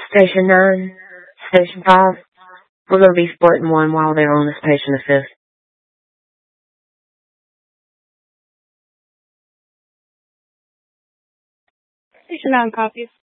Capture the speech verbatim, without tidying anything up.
Station nine, Station five. We're going to be splitting one while they're on this patient assist. Station nine copies.